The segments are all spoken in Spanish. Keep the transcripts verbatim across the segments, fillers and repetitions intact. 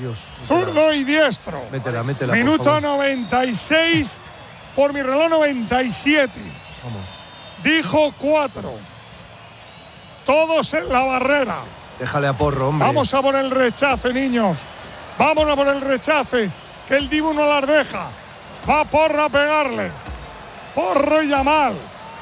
Dios. Zurdo y diestro. Métela, métela. Minuto noventa y seis, por mi reloj noventa y siete. Vamos. Dijo cuatro. Todos en la barrera. Déjale a Porro, hombre. Vamos a por el rechace, niños. Vámonos a por el rechace, que el Dibu no las deja. Va Porro a pegarle. Porro y Yamal.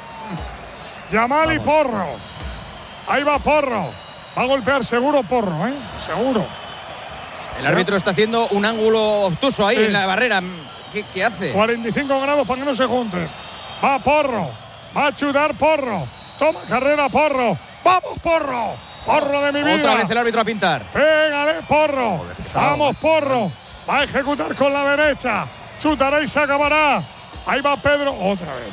Yamal Vamos. y Porro. Ahí va Porro. Va a golpear seguro Porro, ¿eh? Seguro. El árbitro está haciendo un ángulo obtuso ahí sí. en la barrera. ¿Qué, ¿Qué hace? cuarenta y cinco grados para que no se junten. Va Porro. Va a chutar Porro. Toma carrera Porro. ¡Vamos, Porro! ¡Porro de mi vida! Otra vez el árbitro a pintar. ¡Pégale, Porro! Joder, ¡vamos, Porro! Va a ejecutar con la derecha. Chutará y se acabará. Ahí va Pedro. Otra vez.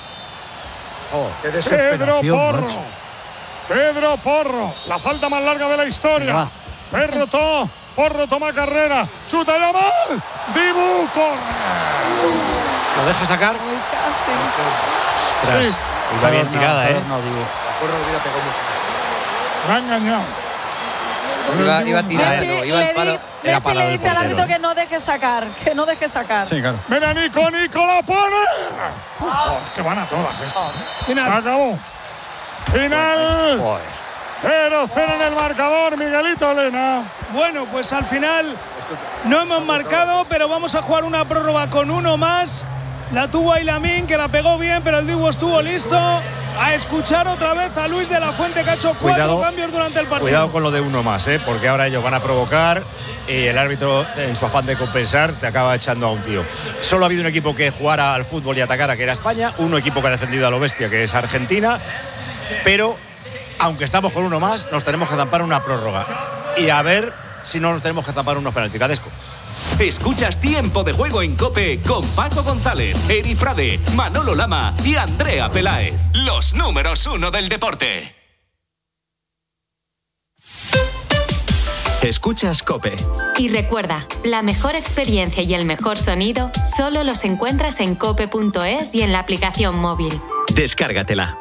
Joder, qué Pedro Porro. Macho. Pedro Porro. La falta más larga de la historia. Pedro to, Porro toma carrera. Chuta ya mal. Dibu corre. ¿Lo deja sacar? Muy casi. Ostras. Sí. Está bien tirada, ¿eh? No, Dibu. Porro hubiera pegado mucho. Me ha engañado. Iba, iba a tirar, Messi, no, iba al palo. Messi Era palo le del dice al árbitro portero. que no deje sacar, que no deje sacar. Sí, claro. Mira, Nico, Nico la pone. Oh, es que van a todas estas. Final. Se acabó. Final. cero cero en el marcador, Miguelito Elena. Bueno, pues al final no hemos marcado, pero vamos a jugar una prórroga con uno más. La tuvo Aylamin, que la pegó bien, pero el Dibu estuvo listo. A escuchar otra vez a Luis de la Fuente, que ha hecho cuatro cuidado, cambios durante el partido. Cuidado con lo de uno más, ¿eh? Porque ahora ellos van a provocar y el árbitro, en su afán de compensar, te acaba echando a un tío. Solo ha habido un equipo que jugara al fútbol y atacara, que era España. Un equipo que ha defendido a lo bestia, que es Argentina. Pero, aunque estamos con uno más, nos tenemos que zampar una prórroga. Y a ver si no nos tenemos que zampar unos penaltis. Cadesco. Escuchas Tiempo de Juego en COPE con Paco González, Eri Frade, Manolo Lama y Andrea Peláez. Los números uno del deporte. Escuchas COPE. Y recuerda, la mejor experiencia y el mejor sonido solo los encuentras en cope punto es y en la aplicación móvil. Descárgatela.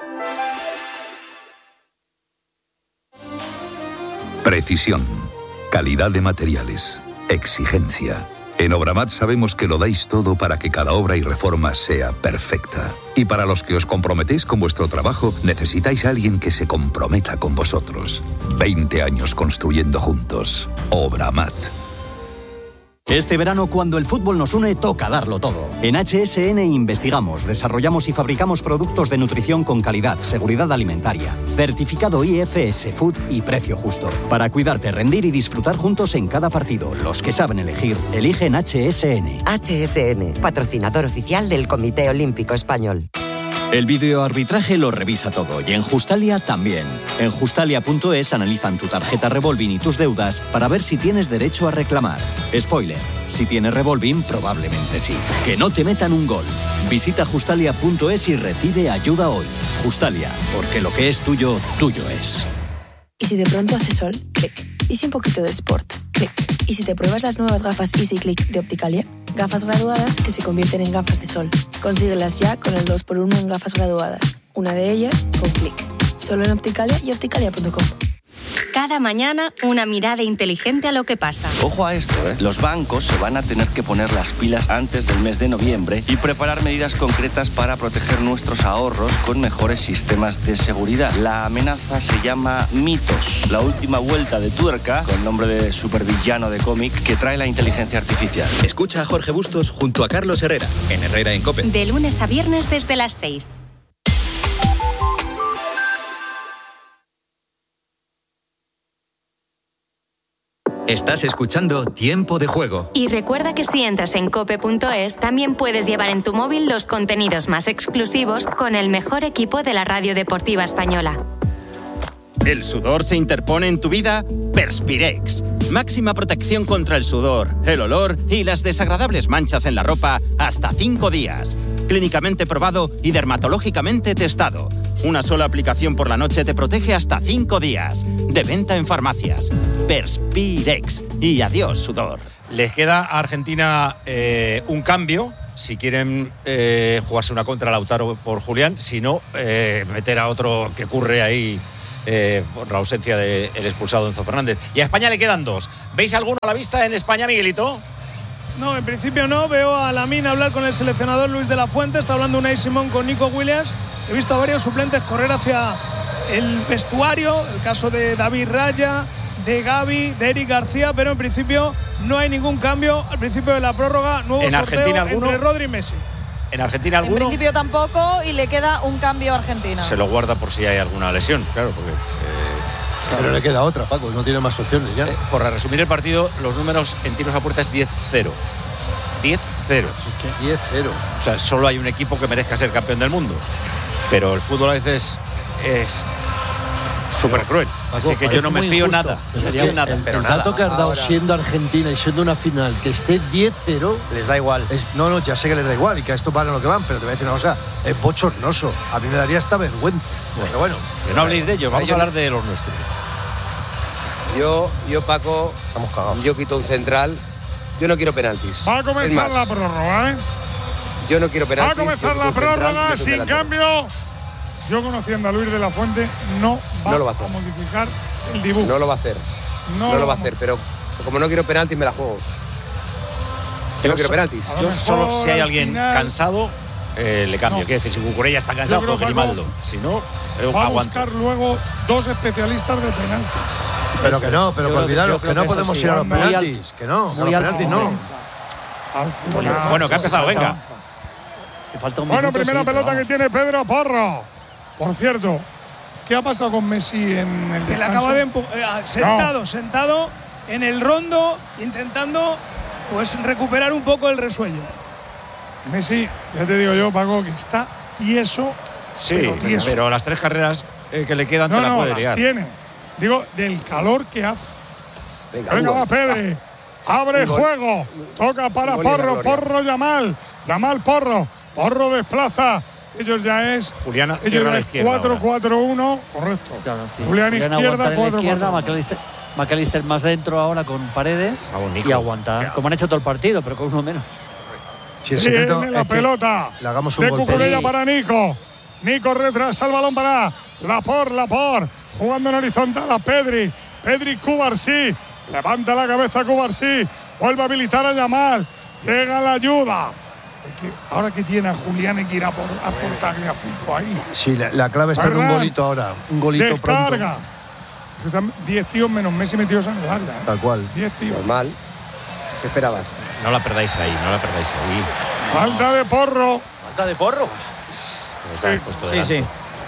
Precisión, calidad de materiales, exigencia. En Obramat sabemos que lo dais todo para que cada obra y reforma sea perfecta. Y para los que os comprometéis con vuestro trabajo, necesitáis a alguien que se comprometa con vosotros. veinte años construyendo juntos. Obramat. Este verano, cuando el fútbol nos une, toca darlo todo. En H S N investigamos, desarrollamos y fabricamos productos de nutrición con calidad, seguridad alimentaria, certificado I F S Food y precio justo. Para cuidarte, rendir y disfrutar juntos en cada partido. Los que saben elegir, eligen H S N. H S N, patrocinador oficial del Comité Olímpico Español. El videoarbitraje lo revisa todo y en Justalia también. En justalia punto es analizan tu tarjeta Revolving y tus deudas para ver si tienes derecho a reclamar. Spoiler, si tienes Revolving, probablemente sí. Que no te metan un gol. Visita justalia punto es y recibe ayuda hoy. Justalia, porque lo que es tuyo, tuyo es. ¿Y si de pronto hace sol? Clic. ¿Y si un poquito de sport? Clic. ¿Y si te pruebas las nuevas gafas Easy Click de Opticalia? Gafas graduadas que se convierten en gafas de sol. Consíguelas ya con el dos por uno en gafas graduadas. Una de ellas con Click. Solo en Opticalia y opticalia punto com. Cada mañana, una mirada inteligente a lo que pasa. Ojo a esto, ¿eh? Los bancos se van a tener que poner las pilas antes del mes de noviembre y preparar medidas concretas para proteger nuestros ahorros con mejores sistemas de seguridad. La amenaza se llama Mitos, la última vuelta de tuerca, con nombre de supervillano de cómic, que trae la inteligencia artificial. Escucha a Jorge Bustos junto a Carlos Herrera, en Herrera en COPE. De lunes a viernes desde las seis. Estás escuchando Tiempo de Juego. Y recuerda que si entras en cope punto es, también puedes llevar en tu móvil los contenidos más exclusivos con el mejor equipo de la radio deportiva española. ¿El sudor se interpone en tu vida? Perspirex. Máxima protección contra el sudor, el olor y las desagradables manchas en la ropa hasta cinco días. Clínicamente probado y dermatológicamente testado. Una sola aplicación por la noche te protege hasta cinco días. De venta en farmacias. Perspirex. Y adiós, sudor. Les queda a Argentina eh, un cambio. Si quieren eh, jugarse una contra Lautaro por Julián. Si no, eh, meter a otro que curre ahí. Eh, por la ausencia del expulsado Enzo Fernández. Y a España le quedan dos. ¿Veis alguno a la vista en España, Miguelito? No, en principio no. Veo a Lamine hablar con el seleccionador Luis de la Fuente. Está hablando Unai Simón con Nico Williams. He visto a varios suplentes correr hacia el vestuario. El caso de David Raya, de Gavi, de Eric García. Pero en principio no hay ningún cambio. Al principio de la prórroga, nuevo ¿En sorteo Argentina alguno? entre Rodri y Messi. ¿En Argentina alguno? En principio tampoco y le queda un cambio a Argentina. Se lo guarda por si hay alguna lesión, claro, porque… Eh, Pero le queda otra, Paco, no tiene más opciones ya. Eh, por resumir el partido, los números en tiros a puerta es diez cero. diez cero. Es que diez cero. O sea, solo hay un equipo que merezca ser campeón del mundo. Pero el fútbol a veces es súper cruel. Así que yo no me fío nada. Sería el, nada. el, Pero el nada. dato que has dado Ahora, siendo Argentina y siendo una final, que esté diez cero… les da igual. Es, no, no, ya sé que les da igual y que a esto vale lo que van, pero te voy a decir una cosa, es bochornoso. A mí me daría esta vergüenza. Bueno, pero bueno. Que no habléis de ellos, vamos yo, a hablar de los nuestros. Yo, yo Paco, estamos cagados. Yo quito un central. Yo no quiero penaltis. Va a comenzar Es más, la prórroga, ¿eh? Yo no quiero Va penaltis. a comenzar la prórroga sin cambio. Yo, conociendo a Luis de la Fuente, no va, no lo va a, a modificar el dibujo. No lo va a hacer. No, no lo lo va a hacer, pero como no quiero penaltis, me la juego. Yo no quiero penaltis. Yo solo si hay alguien final, cansado, eh, le cambio. No. Quiero decir, si Cucurella está cansado, Yo creo, coge Grimaldo. Si no, eh, va a aguanto. buscar luego dos especialistas de penaltis. Pero que no, pero que olvidaros que, que no podemos ir a los penaltis. Al, que no, a los penaltis no. Al final, bueno, que ha empezado, venga. Si falta un bueno, minuto, primera sí, pelota que tiene Pedro Porro. Por cierto, ¿qué ha pasado con Messi en el Que le descanso? acaba de empu- eh, sentado, no. sentado en el rondo, intentando pues recuperar un poco el resuello. Messi, ya te digo yo, Paco, que está tieso. Sí, pero, pero, tieso. pero las tres carreras eh, que le quedan no, te la no, puede las liar. tiene. Digo, del calor que hace. Venga, Venga, un va gol. Pedri. Abre Un gol. juego. Toca para Un gol y Porro. una gloria. Porro Yamal. Yamal Porro. Porro desplaza. Ellos ya es. Julián Ellos cierra ya la es izquierda. cuatro cuatro uno. Correcto. Claro, sí. Julián Julián izquierda, aguantar en la cuatro izquierda, cuatro. McAllister, McAllister más dentro ahora con Paredes Vamos, Nico. y aguantar, como han hecho todo el partido, pero con uno menos. Si el secreto Viene la es que pelota le hagamos un de golpe. Cucurella para Nico. Nico retrasa el balón para Laporte, Laporte. Jugando en horizontal a Pedri. Pedri Cubarsí. Levanta la cabeza Cubarsí. Vuelve a habilitar a Yamal. Llega la ayuda. Ahora que tiene a Julián hay que ir a por, a por Tagliafico ahí. Sí, la, la clave está en un Ferran, golito ahora. Un golito descarga. pronto. Están diez tíos menos Messi metidos en el área. ¿eh? Tal cual. diez tíos. Normal. ¿Qué esperabas? No la perdáis ahí, no la perdáis ahí. Falta de Porro. ¿Falta de porro? Os habéis puesto Sí, delante. sí.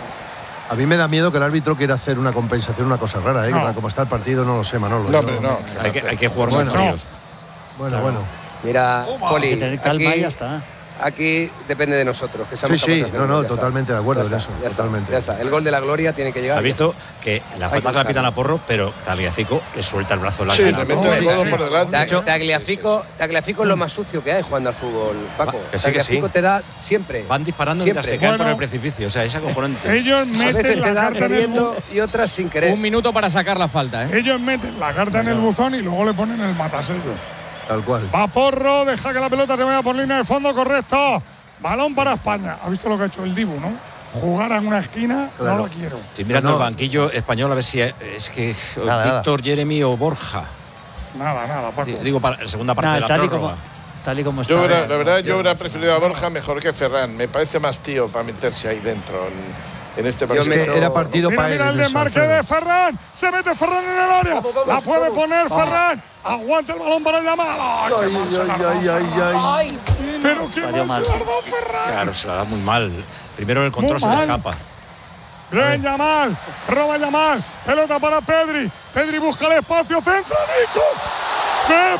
A mí me da miedo que el árbitro quiera hacer una compensación, una cosa rara, ¿eh? No. Como está el partido, no lo sé, Manolo. No, Yo- hombre, no. Hay que, hay que jugar Bueno, más fríos. Bueno, bueno. Mira, Poli, Hay que tener calma aquí, y ya está. aquí depende de nosotros. Que Sí, seamos sí, capaces de no, no, hacerlo, ya está. totalmente de acuerdo Ya en está, eso, ya está, totalmente. Ya está. El gol de la gloria tiene que llegar. Has visto que la falta se la pitan a Porro, pero Tagliafico le suelta el brazo en la Sí, cara. le mete el codo por delante. Ta- Tagliafico, Tagliafico es lo más sucio que hay jugando al fútbol, Paco. Que sí, que Tagliafico sí. te da siempre. Van disparando Siempre. mientras se caen por Bueno. el precipicio. O sea, es acojonante. Ellos A veces meten te la da carta en el queriendo buzón. y otras sin querer. Un minuto para sacar la falta, ¿eh? Ellos meten la carta en el buzón y luego le ponen el matasellos. Tal cual. Va Porro, deja que la pelota se vaya por línea de fondo, correcto. Balón para España. ¿Ha visto lo que ha hecho el Dibu, no? Jugar en una esquina, Claro. no lo quiero. Estoy mirando No, el no. banquillo español a ver si es que Nada, Víctor, Jeremy o Borja. Nada, nada, Paco. Digo, para la segunda parte Nada, de la tal, y prórroga. como, tal y como está. Yo hubiera- la verdad, yo hubiera preferido a Borja mejor que Ferran. Me parece más tío para meterse ahí dentro en, en este Es partido. que era partido Mira, para mira el él. eso, desmarque Alfredo. de Ferran. Se mete Ferran en el área. Vamos, vamos, la puede vamos. poner Vamos. Ferran. Aguanta el balón para Yamal. Ay, qué Ay, mal se la ay, ha dado ay, ay, Ferran. ay. Pero qué Salió mal mal. se la ha dado Ferran. Claro, se la da muy mal. Primero el control Muy se le mal. escapa. Bien, Yamal. Roba Yamal. Pelota para Pedri. Pedri busca el espacio. Centra Nico. ¡Qué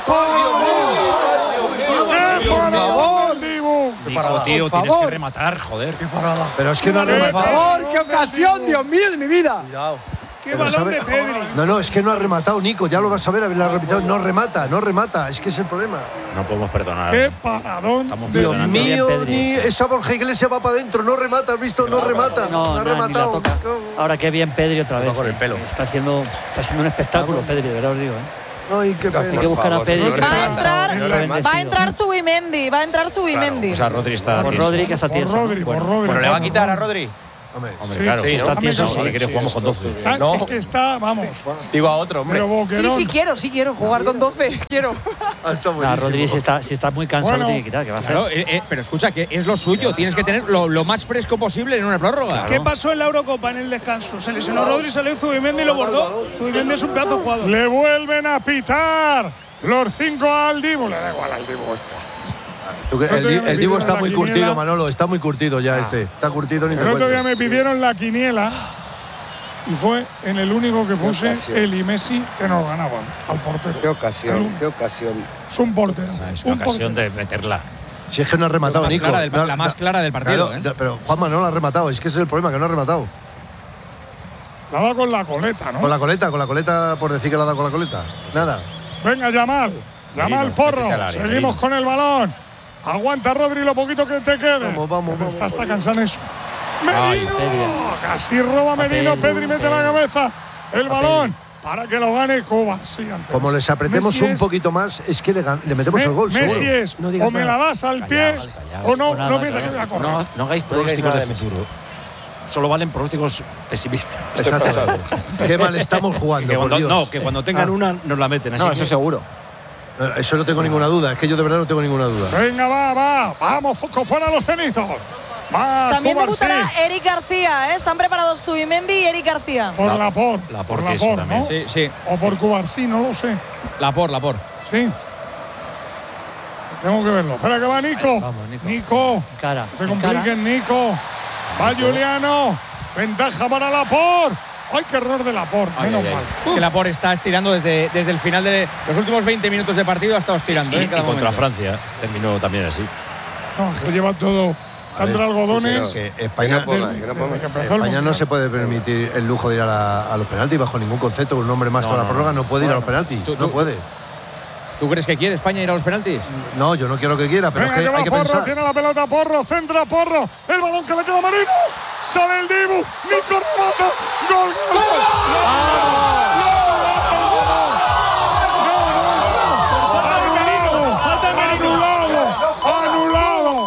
parada! ¡Qué parada del Dibu! Nico, tío, tienes que rematar, joder. Qué parada. Pero es que no ha ¡Qué rematado. parada ¡Qué ocasión, del Dios mío de mi vida! ¡Qué Pero balón sabe- de Pedri! No, no, es que no ha rematado, Nico. Ya lo vas a ver, a ver, la repetido. No remata, no remata. Es que es el problema. No podemos perdonar. ¡Qué paradón! Estamos Dios perdonando. mío, Pedri, ni sí. esa Borja Iglesias va para adentro. No remata, ¿has visto? No remata. No, No ha nada, ni la rematado. toca. Ahora qué bien Pedri otra vez. con el pelo. Está haciendo, está haciendo un espectáculo, Pedri, de verdad os digo. ¿eh? Ay, qué Hay que pena. buscar a favor, Pedri. no que Va a está- entrar, está va a bendecido. entrar Zubimendi, va a entrar Zubimendi. O sea, Rodri está Por tieso. Rodri, que está Por tieso. Rodri, por Bueno. Rodri. Bueno, le va a quitar a Rodri. Hombre, Hombre, Sí, claro. sí, si está no, tieso, no, sí. si quieres jugamos con doce. Ah, No. Es que está, vamos. Digo a otro, hombre. Pero Sí, Boquerón. sí quiero, sí quiero jugar con doce. Quiero. Nah, Rodri, si está, si está muy cansado, Bueno, lo tiene que quitar. ¿Qué va a hacer? Claro, eh, eh, pero escucha, que es lo suyo. Tienes que tener lo, lo más fresco posible en una prórroga. ¿Qué pasó en la Eurocopa en el descanso? Se lesionó Rodri, salió Zubimendi y lo bordó. Zubimendi es un pedazo de jugador. Le vuelven a pitar los cinco al Dibu. Le da igual al Dibu esto. Tú que- El otro El, día me el Dibu pidieron está la muy quiniela. curtido, Manolo. Está muy curtido ya este. Está curtido ni te El otro día cuento. me pidieron la quiniela y fue en el único que puse ocasión. el y Messi que nos ganaban al portero. Qué ocasión, qué ocasión. Es un portero. Es una un ocasión portero. de meterla. Si es que no ha rematado, La más Nico. clara del- No, la más no, clara del partido, claro, ¿eh? no, pero Juanma no la ha rematado. Es que ese es el problema, que no ha rematado. La da con la coleta, ¿no? Con la coleta, con la coleta, por decir que la ha dado con la coleta. Nada. Venga, Yamal. Yamal, Merino, porro. métete al área, Seguimos Merino. con el balón. Aguanta, Rodri, lo poquito que te quede. Vamos, vamos, Que vamos. Está hasta cansado eso. Merino. Pedri. Casi roba Merino. Pedri, Pedri mete la Pedri. cabeza. El balón para que lo gane Cuba. Sí, antes. Como les apretemos Messi un es- poquito más, es que le, gan- le metemos Me- el gol, Messi seguro. es, No digas o me nada. la das al pie, Callaos, callaos. o no, Pues nada, no piensas que claro. voy a correr. No, no hagáis pronósticos nada de de futuro. Solo valen pronósticos pesimistas. Exactamente. Qué mal estamos jugando, Que por cuando, Dios. no, que cuando tengan Ah. una nos la meten. Así No, que- eso seguro. Eso no tengo ninguna duda. Es que yo de verdad no tengo ninguna duda. Venga, va, va. Vamos, Fosco, fuera los cenizos. Va, También Cubarsí. debutará Eric García, ¿eh? Están preparados Zubimendi y Eric García. Por La- la por. la por por la queso por, también. ¿no? Sí, sí. O por Cubarsí, no lo sé. La por, la por. Sí. Tengo que verlo. Espera que va Nico. Vamos, Nico. Nico. Cara. No te en cara. compliques, Nico. Va Juliano. Ventaja para Laporte. ¡Ay, qué error de Laporte! Ay, Menos ay, ay. mal. Es que Laporte está estirando desde, desde el final de los últimos veinte minutos de partido, ha estado estirando. Y, ¿eh? y Cada contra momento. Francia terminó también así. No, que lleva todo. Está entre algodones. Que Que España, no ponga, desde- que no desde ponga. que empezó el España no Mundial. se puede permitir el lujo de ir a, la- a los penaltis bajo ningún concepto. Un hombre más No, toda la no, prórroga no puede ir a los Bueno, penaltis. tú- No tú- puede. ¿Tú crees que quiere España ir a los penaltis? No, yo no quiero que quiera, pero Venga, es que que va hay que Porro, pensar. tiene la pelota Porro, centra Porro, el balón que le queda a Marino, sale el Dibu, Nico remata, gol, gol, gol. Falta de Merino. Anulado,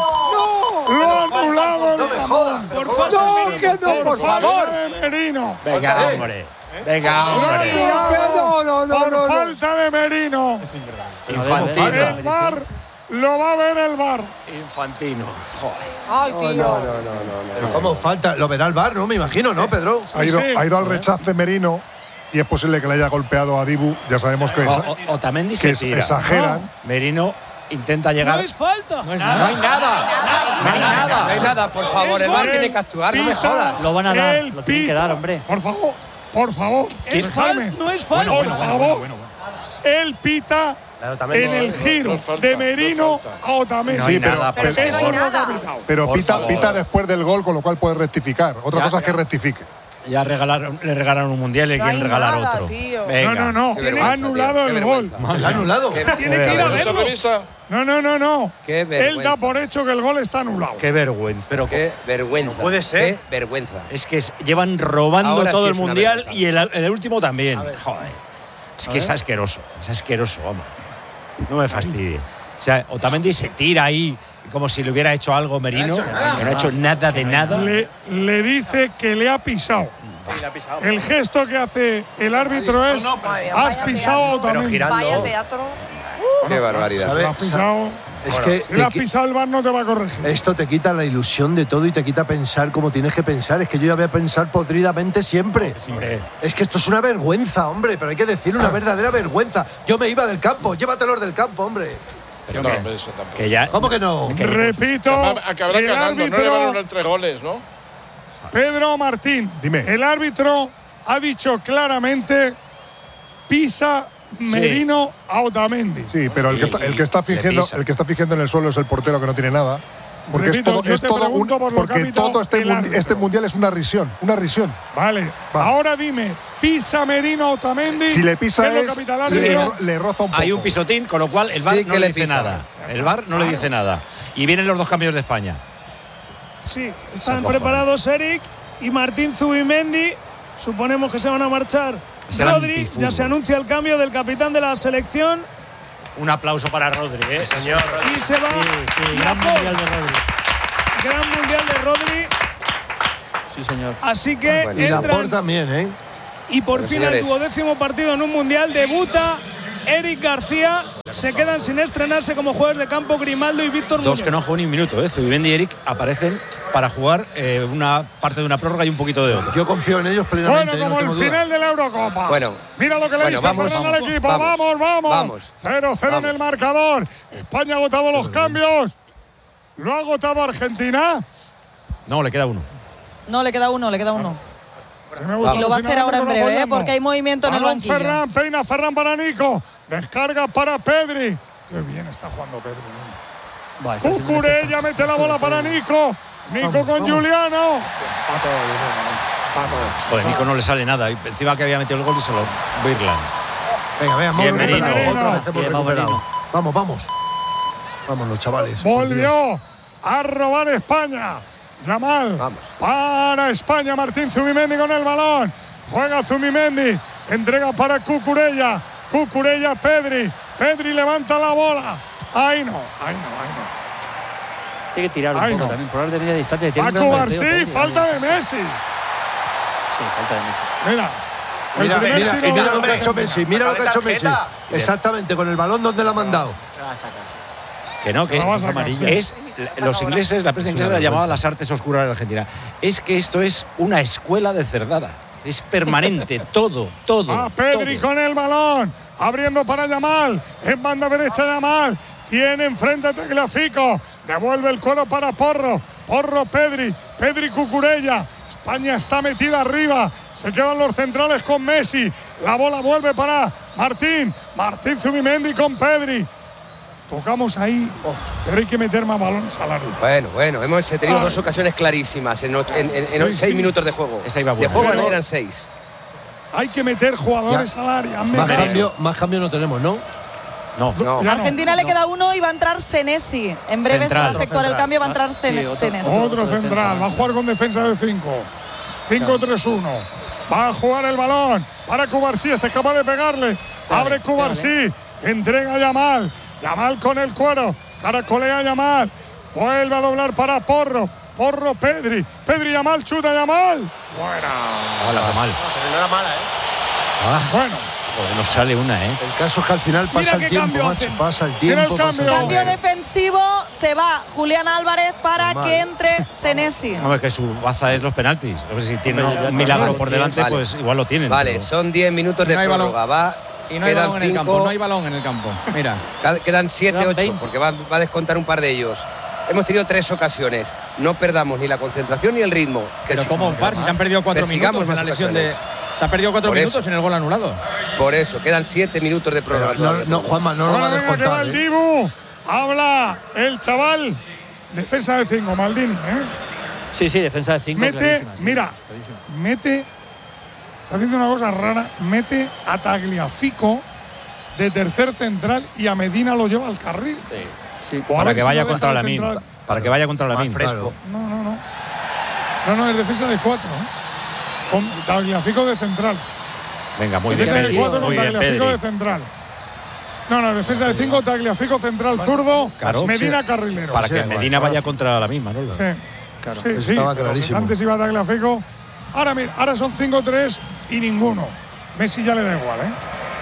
lo han anulado. No me jodas. Por falta de Merino. Por falta de Merino. Venga, hombre. Venga, Lo han hombre. anulado No, no, no, por no, no. falta de Merino. Infantino. El VAR lo va a ver el VAR. Infantino. Joder. Ay, No, tío. no, no, no, no. Pero ¿cómo falta? Lo verá el VAR, ¿no? Me imagino, ¿no, Pedro? Sí, Ha ido, sí. ha ido al rechace Merino y es posible que le haya golpeado a Dibu. Ya sabemos que, O, o- Otamendi que se es- tira. exageran. Merino intenta llegar. No es falta. No es No nada. hay nada. No hay nada. No hay nada, por favor, el Es VAR gol. tiene que actuar, no me Pita, jodas. Lo van a dar, él lo tienen que pita. dar, hombre. Por favor, por favor. Es dejadme. falta, no es falta. Por favor. Él pita en el giro no es falta, de no es Merino falta. a Otamendi. No hay Sí, pero- nada. Pero por es que no hay favor. Eso es lo que ha nada. pitado. Pero Por pita, favor. pita después del gol, con lo cual puede rectificar. Otra Ya, cosa es que ya. rectifique. Ya regalaron, le regalaron un mundial y No quieren hay regalar nada, otro. tío. Venga. No, no, no. Qué Ha vergüenza, anulado tío, qué el gol. vergüenza. ¿El anulado? Tiene que ir a ¿Eso verlo. revisa? No, no, no, no. Qué Él vergüenza. da por hecho que el gol está anulado. Qué vergüenza. Pero Qué vergüenza. puede ser. Qué vergüenza. es que es- llevan robando Ahora todo sí el es una mundial vergüenza. y el, el último también. Joder. Es que es asqueroso. Es asqueroso, vamos. No me fastidie. O sea, Otamendi se tira ahí como si le hubiera hecho algo Merino. que no ha hecho nada de nada. Le, le dice que le ha pisado. El gesto que hace el árbitro es: has pisado a Otamendi. Vaya teatro. Qué barbaridad. ¿Sabes? Has pisado. Es que Si le has te qui- pisado, el VAR no te va a corregir. esto te quita la ilusión de todo y te quita pensar como tienes que pensar. Es que yo ya voy a pensar podridamente siempre. Hombre, Es que esto es una vergüenza, hombre, pero hay que decir una verdadera vergüenza. Yo me iba del campo, llévatelos del campo, hombre. pero No, que- hombre, eso tampoco. que ya. ¿Cómo que no? Repito, Acabará el ganando, no le van a árbitro anular tres goles, ¿no? Pedro Martín. Dime. El árbitro ha dicho claramente: pisa Merino a Otamendi. Sí, pero el que está, el que está Le fingiendo, pisa. el que está fingiendo en el suelo es el portero que no tiene nada. Porque Repito, es todo, yo es te todo un, pregunto por lo que ha porque pitado todo este, el mundi- árbitro. este mundial es una risión, una risión. Vale. Va. Ahora dime: pisa Merino a Otamendi. Si le pisa ¿Qué es lo es, que pita el le, árbitro? le roza un poco. Hay un pisotín, con lo cual el VAR Sí no que le le dice pisa. nada. El VAR no le dice nada. Y vienen los dos cambios de España. Sí, están cojones. preparados Eric y Martín Zubimendi. Suponemos que se van a marchar. Es el Rodri, antifútbol. ya se anuncia el cambio del capitán de la selección Un aplauso para Rodri, ¿eh? Señor. y se va. Sí, y gran Laporte. mundial de Rodri. Gran mundial de Rodri. Sí, señor. Así que bueno, y entran. Laporte también, ¿eh? Y por Bueno, fin señores. el duodécimo partido en un mundial debuta Eric García. Se quedan sin estrenarse como jugadores de campo Grimaldo y Víctor Dos Muñoz. que no han jugado ni un minuto, ¿eh? Zubimendi y Eric aparecen para jugar eh, una parte de una prórroga y un poquito de otra. Yo confío en ellos plenamente. Bueno, yo no como el tengo duda. final de la Eurocopa. Bueno. Mira lo que le Bueno, dice vamos, Fernando vamos, al equipo. vamos. Vamos, vamos. Vamos. cero cero en el marcador. España ha agotado los cambios. ¿Lo ha agotado Argentina? No, le queda uno. No, le queda uno, le queda uno. Y lo va a hacer ahora en breve, ¿eh? Porque hay movimiento en el Balón banquillo. Ferran, peina Ferran para Nico. Descarga para Pedri. Qué bien está jugando Pedri. Va, está haciendo un Cucurella espectáculo. mete la bola para Nico. Nico Vamos, con vamos. Giuliano. Joder, Nico no le sale nada. Y encima que había metido el gol y se lo Birland. Venga, venga, hemos Bien, recuperado. Merino. Otra vez hemos Bien, vamos, recuperado. Merino. Vamos, vamos. Vamos, los chavales. por Dios. Volvió a robar España. Yamal Vamos. para España. Martín Zubimendi con el balón. Juega Zubimendi. Entrega para Cucurella. Cucurella, Pedri. Pedri levanta la bola. Ahí no, ahí no, ahí no. Tiene que tirar un Ay, poco no. también, por de media distancia. Va Tiene a un gran cubar, golpeo, sí, Pedri, falta vale. de Messi. Sí, falta de Messi. Mira. el Mira, primer mira, tiro mira de lo que ha hecho Argentina. Messi. Mira lo que ha hecho Messi. tarjeta. Exactamente, con el balón donde lo ha mandado. Ah, sacas. Que no, que Se la va a sacar, es, sí. es- los ingleses, la prensa inglesa la llamaba las artes oscuras de Argentina. Es que esto es una escuela de cerdada. Es permanente, todo, todo. A Pedri todo. con el balón. Abriendo para Yamal. En banda derecha Yamal. Tiene enfrente a Tagliafico. Devuelve el cuero para Porro. Porro Pedri. Pedri Cucurella. España está metida arriba. Se quedan los centrales con Messi. La bola vuelve para Martín. Martín Zubimendi con Pedri. Tocamos ahí. Pero hay que meter más balones al área. Bueno, bueno, hemos tenido Ay. dos ocasiones clarísimas en, ocho- en- en- en Sí, seis sí. minutos de juego. Esa iba de buena. juego Pero- eran seis. Hay que meter jugadores Ya. al área. Más Meter. cambio, más cambio no tenemos, ¿no? No, No. Ya A no. Argentina le queda uno y va a entrar Senesi. En breve se va a Central. efectuar el cambio, va a entrar Sí, Sen- otro- Senesi. Otro Otro central, defensa. va a jugar con defensa de cinco. cinco tres uno. Va a jugar el balón para Cubarsí, este es capaz de pegarle. Abre Cubarsí, entrega a Yamal. Yamal con el cuero, caracolea a Yamal. Vuelve a doblar para Porro. Porro Pedri. Pedri Yamal, chuta Yamal. Fuera. Hola, qué mal. Pero no era mala, ¿eh? Ah, Bueno, joder, no sale una, ¿eh? El caso es que al final pasa Mira el qué tiempo, cambio macho. hacen. Pasa el Mira el tiempo. pasa cambio. tiempo. Cambio defensivo, se va Julián Álvarez para Mal. que entre Senesi. Hombre, que su baza es los penaltis. A ver si tiene Hombre, ya un milagro está. por delante, Vale. pues igual lo tienen. Vale, pero- son diez minutos de No hay balón. prórroga. Va, Y no hay quedan balón en el campo, cinco, no hay balón en el campo. Mira. ca- Quedan siete, Quedan ocho, veinte. porque va, va a descontar un par de ellos. Hemos tenido tres ocasiones. No perdamos ni la concentración ni el ritmo. Que Pero sí, ¿cómo, Par? Si se han perdido cuatro persigamos minutos en la más lesión de. ocasiones. Se han perdido cuatro Por minutos eso. en el gol anulado. Por eso, quedan siete minutos de prórroga. Pero no, todavía. no, Juanma, no lo va ahora a venga que va descontar. el ¿eh? Dibu. Habla el chaval. Defensa de cinco, Maldini. ¿eh? Sí, sí, defensa de cinco. Mete, clarísima, sí, mira, clarísima. mete, está haciendo una cosa rara, mete a Tagliafico de tercer central y a Medina lo lleva al carril. Sí. O a Para ver que si vaya lo deja contra de la min. central. Para que vaya contra la Más min. fresco. No, no, no. No, no, es defensa de cuatro. ¿eh? Con Tagliafico de central. Venga, muy bien. defensa de Pedri. cuatro con Muy bien, Tagliafico de Pedri. central. No, no, defensa de cinco, Tagliafico central zurdo, Claro. Medina Sí. carrilero. Para Sí, que igual, Medina ahora vaya sí. contra la misma, ¿no? Sí, Claro. sí, Eso sí, estaba pero clarísimo. antes iba Tagliafico. Ahora, mira, ahora son cinco tres y ninguno. Messi ya le da igual, ¿eh?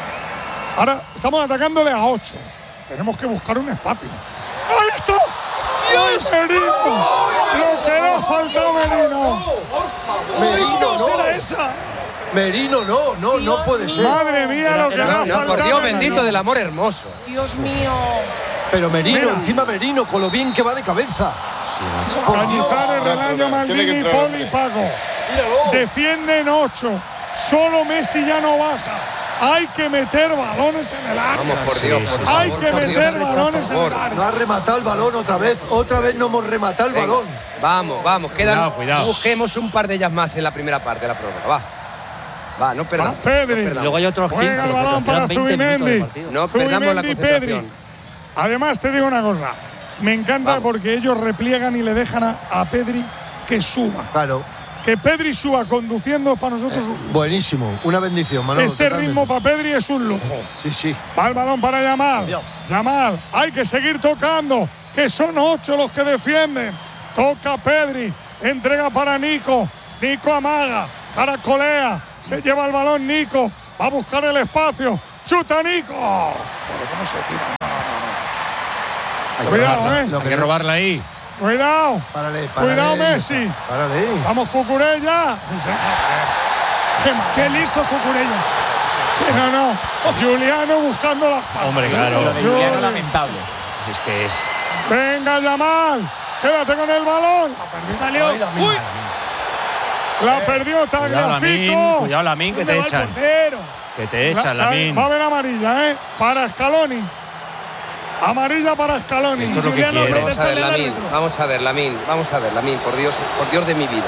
Ahora estamos atacándole a ocho. Tenemos que buscar un espacio. ¡Ahí está! ¡Dios! Merino! Lo que le ha faltado Merino. Merino, ¿Cómo no. será esa? Merino, no, no, no puede ser. Madre mía, lo que le ha No, faltado. no, por Dios Merino. bendito del amor hermoso. Dios mío. Pero Merino, Mira. encima Merino, con lo bien que va de cabeza. Por Dios. Cañizares, Relaño, Tiene que Maldini, entrar, Poli hombre. y Paco. Míralo. Defienden ocho. Solo Messi ya no baja. Hay que meter balones en el área. Vamos, por Dios, por Hay favor, que por meter Dios. balones en el No área. ha rematado el balón otra vez. Otra vez no hemos rematado el Venga, balón. Vamos, vamos, quedan. Cuidado, cuidado. Busquemos un par de ellas más en la primera parte de la prórroga. Va. Va, no Va perdamos. Pedri. no Y perdamos. luego hay otros quince. Juega el balón quedan para veinte minutos de Zubimendi. partido. No perdamos la Zubimendi, Pedri. concentración. Además, te digo una cosa. Me encanta Vamos. porque ellos repliegan y le dejan a, a Pedri que suba. Claro. Que Pedri suba conduciendo es para nosotros un- Buenísimo. Una bendición, Manolo. Este totalmente. ritmo para Pedri es un lujo. Sí, sí. Va el balón para Yamal. Yamal, hay que seguir tocando, que son ocho los que defienden. Toca Pedri, entrega para Nico. Nico amaga, caracolea, se lleva el balón Nico, va a buscar el espacio, chuta Nico. Joder, ¿cómo se tira? No, no, no. Hay que Cuidado, robarla, eh. Hay que robarla ahí. Cuidado. Párale, párale, Cuidado Messi. Párale. Vamos Cucurella. Qué, qué listo Cucurella. Que no, no. Juliano buscando la falta. Hombre, claro. Lo de Juliano lamentable. Es que es. Venga, Yamal. Quédate con el balón. Salió. Ay, la misma. Uy. La perdió Cuidado, Lamine. Tagliafico. Cuidado, Lamine, que te echan. Que te echan, La- Lamine. Va a haber amarilla, ¿eh? Para Scaloni. Amarilla para Scaloni. Esto es lo que Juliano quiero. Vamos a protesta ver, el Lamine. árbitro. Vamos a ver, Lamine. Vamos a ver, Lamine. Por Dios, por Dios de mi vida.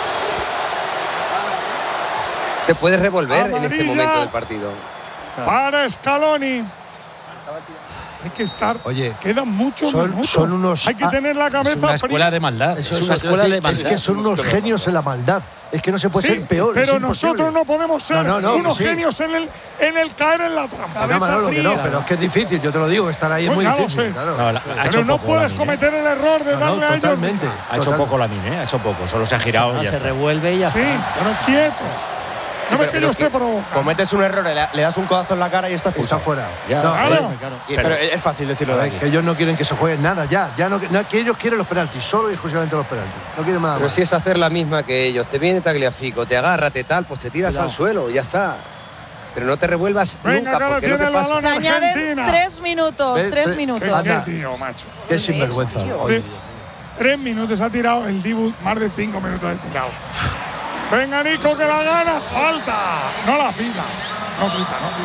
Te puedes revolver en este Amarilla. momento del partido. Para Scaloni. Hay que estar. Oye, quedan muchos son- minutos. son unos- Hay que ah, tener la cabeza Es una fría. escuela de maldad. Eso es es, una escuela de es maldad. que son unos genios en la maldad. Es que no se puede Sí, ser peor. pero es imposible. nosotros no podemos ser No, no, no, unos que sí. genios en el, en el caer en la trampa. Que no, Manolo, que no, pero es que es difícil, yo te lo digo, estar ahí es Pues muy ya lo difícil. sé. Claro. No, la- ha Pero hecho no poco, puedes Lamine, ¿eh? cometer el error de No, no, darle a ellos. totalmente. Ha hecho Total. poco Lamine, ¿eh? Ha hecho poco. Solo se ha girado y ya se está. revuelve y ya Sí, está. pero quietos. No ves que yo esté provocando. Cometes un error, le, le das un codazo en la cara y estás Está expulsado. fuera. Ya, No, Claro. eh, Y- Pero es fácil decirlo a de ver, aquí. que ellos no quieren que se juegue nada ya. ya no, no, que ellos quieren los penaltis, solo y exclusivamente los penaltis. No quieren nada Pero más. si es hacer la misma que ellos, te viene Tagliafico, te agarra, te tal, pues te tiras Cuidado. al suelo y ya está. Pero no te revuelvas Venga, nunca, que ahora porque no tiene te el pasa. balón Se añaden Argentina. tres minutos, Ve- tres ve- minutos. ¿Qué, Anda. tío, macho? Qué sinvergüenza. tío. Oye, Tres, tres minutos ha tirado el Dibu, más de cinco minutos ha tirado. Venga, Nico, que la gana. Falta. No la pita. No pita, no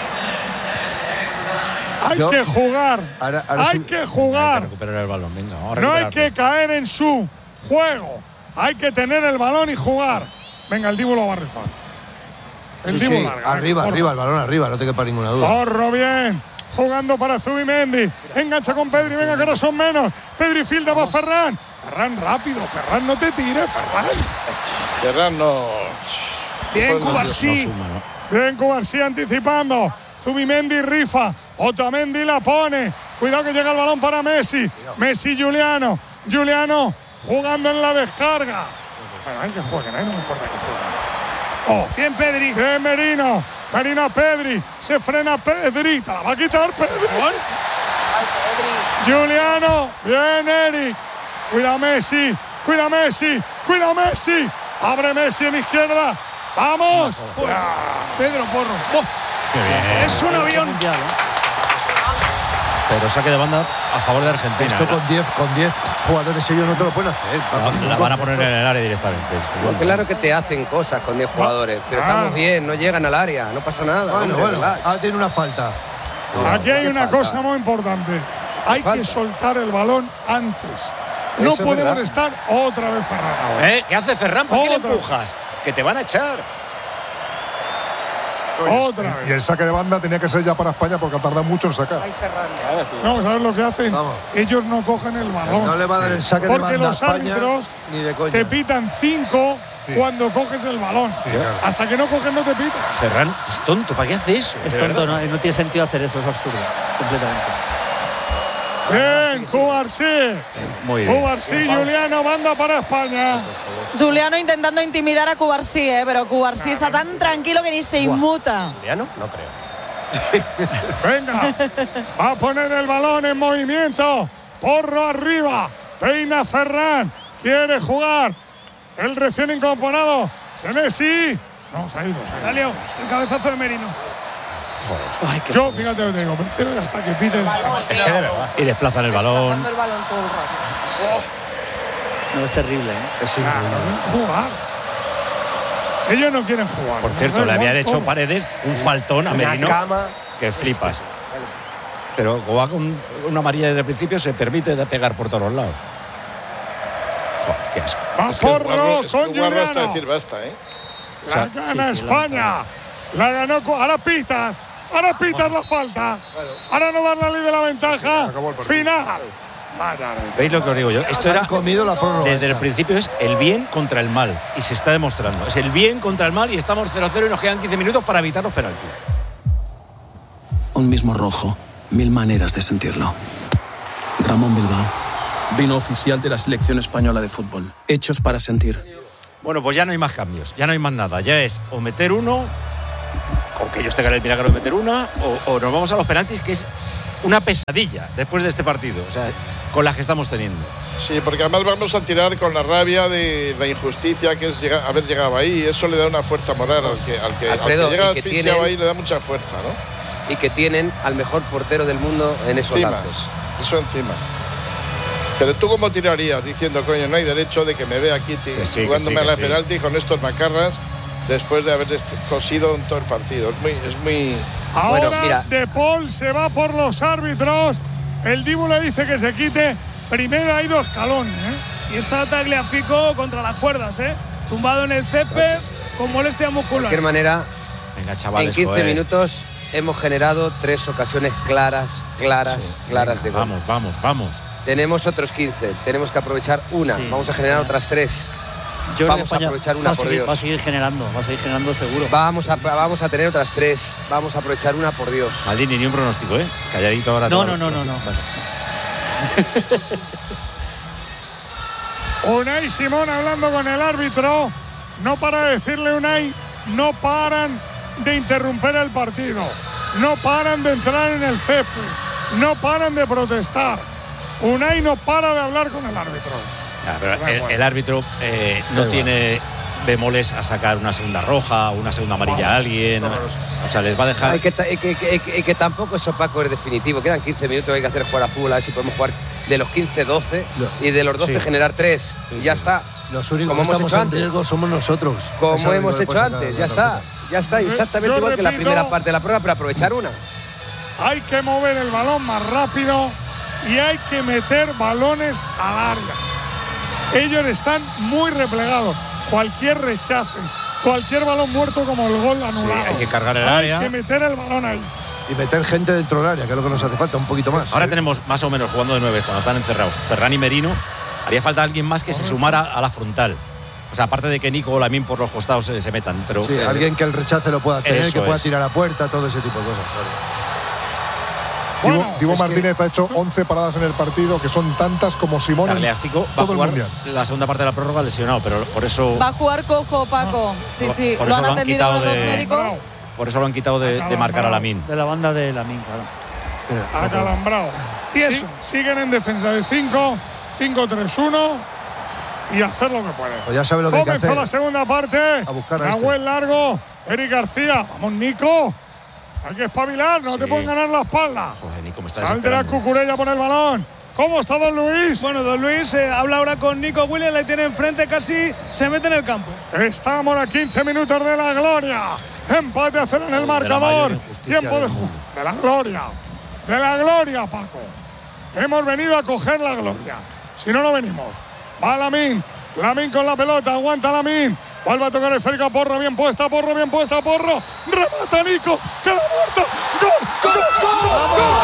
pita. Hay Yo- que jugar. ahora- ahora hay sí- que Hay jugar. que recuperar el balón. Venga, vamos a No hay recuperarlo. que caer en su juego. Hay que tener el balón y jugar. Venga, el Dibu lo va a rifar. El sí, Dibu sí, larga. arriba, venga, arriba, el balón arriba, no te quepa ninguna duda. Porro bien. Jugando para Zubimendi. Engancha con Pedri. Venga, que ahora son menos. Pedri filda para Ferran. Ferran rápido. Ferran, no te tires, Ferran. Ferran no. Bien, No, no, Cubarsí. No suma, ¿no? Bien, Cubarsí anticipando. Zubimendi rifa. Otamendi la pone. Cuidado que llega el balón para Messi. Messi, Juliano. Juliano jugando en la descarga. Bueno, hay que jueguen, ¿eh? No me importa que jueguen. Oh. Bien, Pedri. Bien, Merino. Merino a Pedri. Se frena Pedri. Te la va a quitar Pedri. Juliano. Bien, Eric. Cuida Messi. Cuida Messi. Cuida Messi. Abre Messi en izquierda. ¡Vamos! Pedro Porro. Oh, Qué bien. es un avión. Mundial, ¿eh? Pero saque de banda a favor de Argentina. Esto con diez con diez jugadores ellos no te lo pueden hacer. La, la van a poner en el área directamente. Pues claro que te hacen cosas con diez jugadores, pero Ah. estamos bien, no llegan al área, no pasa nada. Bueno, hombre, bueno, relax. ahora tiene una falta. Aquí hay ¿Qué una falta? cosa muy importante. Hay Falta. que soltar el balón antes. No Eso es podemos verdad. estar otra vez Ferran. ¿Eh? ¿Qué hace Ferran? ¿Por qué le Otra. empujas? Que te van a echar. Otra Y vez. el saque de banda tenía que ser ya para España porque ha tardado mucho en sacar. Vamos a ver lo que hacen. Vamos. Ellos no cogen el balón. No le va a dar el saque de Porque banda a los España, árbitros ni de coña. te pitan cinco cuando coges el balón. claro. Hasta que no coges no te pitan. Ferran es tonto. ¿Para qué hace eso? Es De tonto, verdad. no, no tiene sentido hacer eso, es absurdo. Completamente. Bien, Cubarsí. Muy bien. Cubarsí, Juliano, manda para España. Juliano intentando intimidar a Cubarsí, ¿eh? Pero Cubarsí está tan tranquilo que ni se inmuta. ¿Juliano? No creo. Venga, va a poner el balón en movimiento. Porro arriba. Peina Ferran. Quiere jugar. El recién incorporado. Senesi. No, se ha ido. se ha ido. El cabezazo de Merino. Ay, qué Yo, fíjate lo que te digo. Prefiero hasta que pite el descanso. Es que de verdad. Y desplazan el balón. el balón todo el rato. No, es terrible, ¿eh? Es Claro, increíble. jugar. Ellos no quieren jugar. Por cierto, Da le igual habían hecho cómo. Paredes un faltón a Una Merino cama. que flipas. Pero como va con una amarilla desde el principio, se permite de pegar por todos lados. Joder, qué asco. Va Es que Porro Guarro- es que con Guarro hasta Juliano. decir basta, ¿eh? La gana España. La ganó. Cu- Ahora pitas. Ahora pitas la falta. Ahora no dan la ley de la ventaja. Final. Vaya. ¿Veis lo que os digo yo? Esto era Han comido la prórroga desde el esta. principio es el bien contra el mal y se está demostrando. Es el bien contra el mal y estamos cero cero y nos quedan quince minutos para evitar los penaltis. Un mismo rojo, mil maneras de sentirlo. Ramón Bilbao, vino oficial de la selección española de fútbol. Hechos para sentir. Bueno, pues ya no hay más cambios, ya no hay más nada. Ya es o meter uno, o que ellos tengan el milagro de meter una, o, o nos vamos a los penaltis, que es una pesadilla después de este partido, o sea, con las que estamos teniendo. Sí, porque además vamos a tirar con la rabia de la injusticia que es llegar, haber llegado ahí. Eso le da una fuerza moral al que, al que, Alfredo, al que llega y que asfixiado tienen, ahí, le da mucha fuerza, ¿no? Y que tienen al mejor portero del mundo en esos encima, lances. Eso encima. Pero tú, ¿cómo tirarías? Diciendo, coño, no hay derecho de que me vea aquí Que sí, jugándome que sí, a la que penalti con estos macarras después de haber cosido en todo el partido. Es muy... Es muy... Ahora Bueno, mira. De Paul se va por los árbitros. El Dibu le dice que se quite. Primero ha ido Scaloni, ¿eh? Y está Tagliafico contra las cuerdas, ¿eh? Tumbado en el césped con molestia De muscular. cualquier manera, Venga, chavales, en quince joder. minutos hemos generado tres ocasiones claras, claras, Sí, claras venga, de gol. Vamos, vamos, vamos. Tenemos otros quince, tenemos que aprovechar una, Sí. vamos a generar otras tres. Yo creo que Vamos a España aprovechar una, va a por seguir- Dios. Va a seguir generando, va a seguir generando seguro. Vamos a, vamos a tener otras tres, vamos a aprovechar una, por Dios. Maldini, ni un pronóstico, ¿eh? Calladito ahora. No, todo. no, no, no, no. Vale. Unai Simón hablando con el árbitro. No para de decirle Unai, no paran de interrumpir el partido. No paran de entrar en el césped. No paran de protestar. Unai no para de hablar con el árbitro. Ah, pero el, el árbitro eh, no tiene bemoles a sacar una segunda roja o una segunda amarilla a alguien. O sea, les va a dejar. Hay que, ta- hay que, hay que- hay que- hay que tampoco eso, Paco, es definitivo. Quedan quince minutos, hay que hacer jugar a fútbol, a ver si podemos jugar de los quince, doce y de los doce Sí. generar tres. Y ya está. Los únicos Como que hemos estamos hecho en antes. riesgo somos nosotros. Como Esa hemos no le hecho puedes sacar antes, la ya está. tarjeta. Ya está, Yo- exactamente yo igual que la repito- primera parte de la prueba, pero aprovechar una. Hay que mover el balón más rápido y hay que meter balones al área. Ellos están muy replegados. Cualquier rechace, cualquier balón muerto como el gol anulado. Sí, hay que cargar el Hay área. que meter el balón ahí. Y meter gente dentro del área, que es lo que nos hace falta, un poquito más. Ahora tenemos más o menos jugando de nueve cuando están encerrados Ferran y Merino. Haría falta alguien más que se sumara a la frontal. O sea, aparte de que Nico o Lamine por los costados se, se metan. Pero, Sí, eh, alguien que el rechace lo pueda tener, eso que pueda es. tirar a puerta, todo ese tipo de cosas. claro. Dibu, Bueno, Dibu es que- Martínez ha hecho once paradas en el partido, que son tantas como Simón en Tagliafico va a todo el jugar mundial. la segunda parte de la prórroga lesionado, pero por eso, Va a jugar Coco, Paco. Sí, Por- sí. por Lo eso han lo han atendido quitado los de- médicos. por eso lo han quitado de, de marcar a Lamine. De la banda de Lamine, claro. Acalambrado. Sí, siguen en defensa de cinco, cinco tres uno y hacer lo que pueden. Pues ya sabe lo que hay que Comenzó hacer. la segunda parte. A buscar a este. Nahuel largo. Eric García. Vamos, Nico. Hay que espabilar, no Sí. te pueden ganar la espalda. Joder, Nico, me está Saldrá desesperando. Cucurella por el balón. ¿Cómo está Don Luis? Bueno, Don Luis eh, habla ahora con Nico Williams, le tiene enfrente, casi se mete en el campo. Estamos a quince minutos de la gloria. Empate a cero en el De la mayor marcador. injusticia Tiempo de del ju- mundo. de la gloria. De la gloria, Paco. Hemos venido a coger la gloria. Si no, no venimos. Va Lamine. Lamine con la pelota. Aguanta Lamine. Vuelve a tocar el Férica. Porro bien puesta. Porro bien puesta. Porro. Remata Nico. Que la muerta. ¡Gol! ¡Gol! ¡Gol!